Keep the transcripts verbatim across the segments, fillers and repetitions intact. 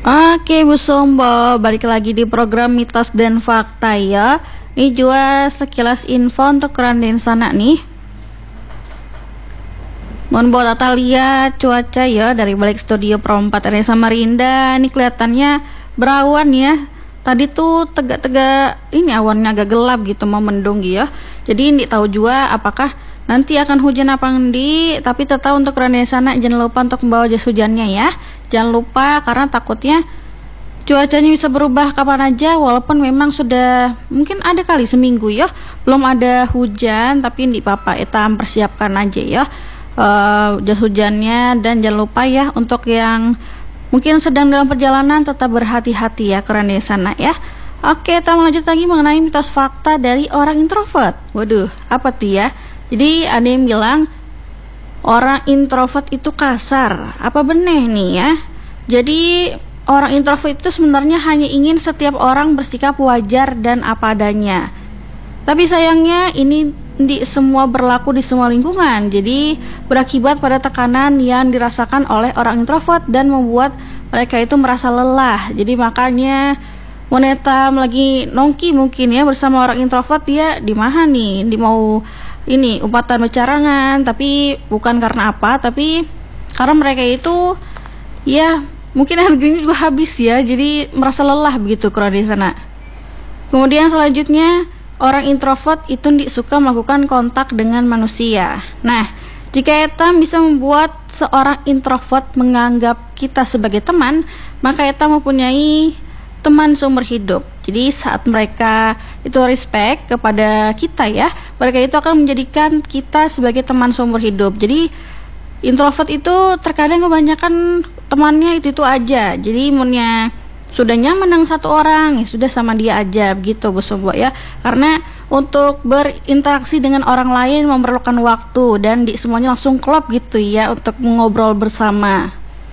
Oke Bu Sombo, balik lagi di program Mitos dan Fakta ya. Ini juga sekilas info untuk kalian sana nih. Mohon buat Tata lihat cuaca ya dari balik studio Pro empat R Samarinda. Ini kelihatannya berawan ya. Tadi tuh tegak-tegak ini awannya agak gelap gitu, mau mendung gitu ya. Jadi ini tahu juga apakah nanti akan hujan apa endi, tapi tetap untuk kalian di sana jangan lupa untuk membawa jas hujannya ya. Jangan lupa karena takutnya cuacanya bisa berubah kapan aja, walaupun memang sudah mungkin ada kali seminggu ya belum ada hujan, tapi di papa etam persiapkan aja ya uh, jas hujannya. Dan jangan lupa ya untuk yang mungkin sedang dalam perjalanan tetap berhati-hati ya kalian di sana ya. Oke, kita lanjut lagi mengenai mitos fakta dari orang introvert. Waduh, apa tuh ya? Jadi ada yang bilang orang introvert itu kasar. Apa benar nih ya? Jadi orang introvert itu sebenarnya hanya ingin setiap orang bersikap wajar dan apa adanya. Tapi sayangnya ini di semua berlaku di semua lingkungan. Jadi berakibat pada tekanan yang dirasakan oleh orang introvert dan membuat mereka itu merasa lelah. Jadi makanya Moneta lagi nongki mungkin ya bersama orang introvert, dia di mana nih? Di mau ini umpatan bercarangan, tapi bukan karena apa, tapi karena mereka itu ya mungkin energinya juga habis ya, jadi merasa lelah begitu kalau di sana. Kemudian selanjutnya orang introvert itu suka melakukan kontak dengan manusia. Nah, jika etam bisa membuat seorang introvert menganggap kita sebagai teman, maka etam mempunyai teman seumur hidup. Jadi saat mereka itu respect kepada kita ya, mereka itu akan menjadikan kita sebagai teman seumur hidup. Jadi introvert itu terkadang kebanyakan temannya itu-itu aja. Jadi punya sudah nyaman dengan satu orang, ya sudah sama dia aja begitu Bu Sobo ya. Karena untuk berinteraksi dengan orang lain memerlukan waktu dan di semuanya langsung klop gitu ya untuk mengobrol bersama.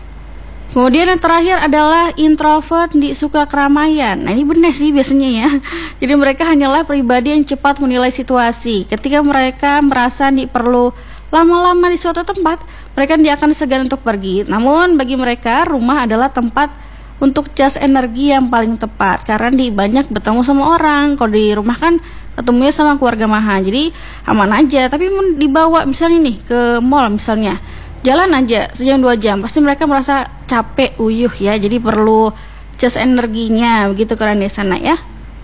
Kemudian yang terakhir adalah introvert di suka keramaian. Nah ini benar sih biasanya ya. Jadi mereka hanyalah pribadi yang cepat menilai situasi. Ketika mereka merasa di perlu lama-lama di suatu tempat, mereka dia akan segan untuk pergi. Namun bagi mereka rumah adalah tempat untuk cas energi yang paling tepat, karena di banyak bertemu sama orang. Kalau di rumah kan ketemunya sama keluarga maha, jadi aman aja. Tapi dibawa misalnya nih ke mall misalnya, jalan aja sejam dua jam, pasti mereka merasa capek, uyuh ya. Jadi perlu cas energinya begitu kalian di sana ya.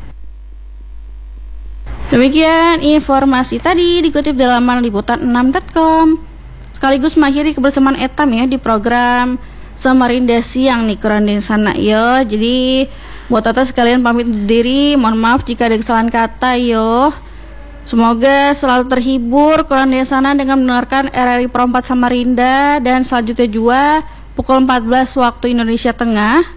Demikian informasi tadi dikutip dari laman liputan enam titik com. Sekaligus mengakhiri kebersamaan etam ya di program Samarinda Siang nih kalian di sana ya. Jadi buat tata sekalian pamit diri, mohon maaf jika ada kesalahan kata yo. Semoga selalu terhibur kalian di sana dengan mendengarkan R R I Pro empat Samarinda, dan selanjutnya juga pukul empat belas waktu Indonesia Tengah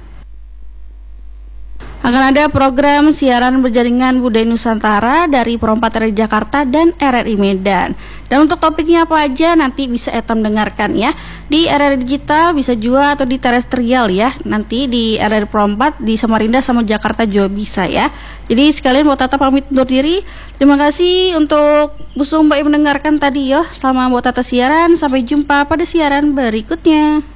akan ada program siaran berjaringan budaya Nusantara dari Pro empat R R I Jakarta dan R R I Medan. Dan untuk topiknya apa aja nanti bisa etam dengarkan ya di R R I Digital, bisa juga atau di terestrial ya. Nanti di R R I Pro empat di Samarinda sama Jakarta juga bisa ya. Jadi sekalian buat Tata pamit undur diri. Terima kasih untuk Bu Sumba yang mendengarkan tadi ya. Selamat buat Tata siaran, sampai jumpa pada siaran berikutnya.